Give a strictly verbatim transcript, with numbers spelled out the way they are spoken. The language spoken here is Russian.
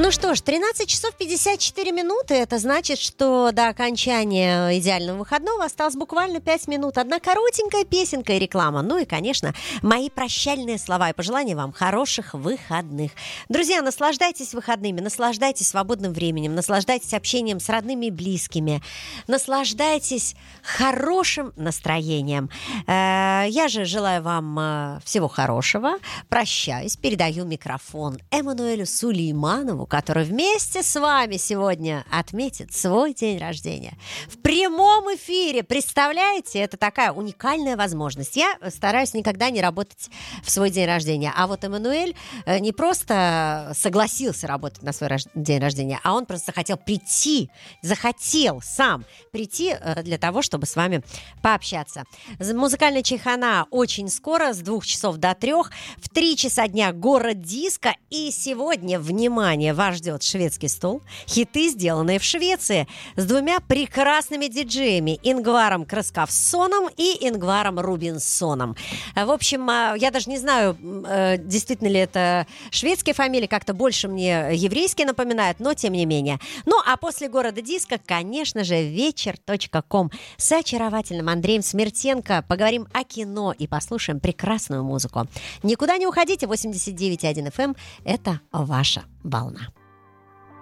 Ну что ж, тринадцать часов пятьдесят четыре минуты. Это значит, что до окончания идеального выходного осталось буквально пять минут. Одна коротенькая песенка и реклама. Ну и, конечно, мои прощальные слова и пожелания вам хороших выходных. Друзья, наслаждайтесь выходными, наслаждайтесь свободным временем, наслаждайтесь общением с родными и близкими, наслаждайтесь хорошим настроением. Я же желаю вам всего хорошего. Прощаюсь, передаю микрофон Эммануэлю Сулейманову, который вместе с вами сегодня отметит свой день рождения. В прямом эфире, представляете? Это такая уникальная возможность. Я стараюсь никогда не работать в свой день рождения. А вот Эммануэль не просто согласился работать на свой рож... день рождения, а он просто захотел прийти, захотел сам прийти для того, чтобы с вами пообщаться. Музыкальная чайхана очень скоро, с двух часов до трех. В три часа дня город диска. И сегодня, внимание, вас ждет шведский стол. Хиты, сделанные в Швеции, с двумя прекрасными диджеями: Ингваром Красковсоном и Ингваром Рубинсоном. В общем, я даже не знаю, действительно ли это шведские фамилии, как-то больше мне еврейские напоминают, но тем не менее. Ну, а после города диска, конечно же, вечер точка ком с очаровательным Андреем Смертенко. Поговорим о кино и послушаем прекрасную музыку. Никуда не уходите, восемьдесят девять и один эф эм – это ваша волна.